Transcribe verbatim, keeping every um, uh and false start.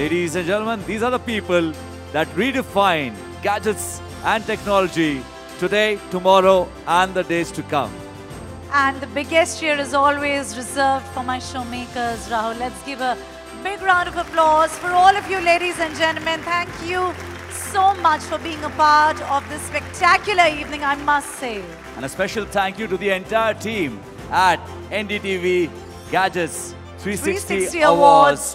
Ladies and gentlemen, these are the people that redefine gadgets and technology today, tomorrow, and the days to come. And the biggest cheer is always reserved for my showmakers, Rahul. Let's give a big round of applause for all of you, ladies and gentlemen. Thank you so much for being a part of this spectacular evening, I must say. And a special thank you to the entire team at N D T V Gadgets three sixty, three sixty Awards. Awards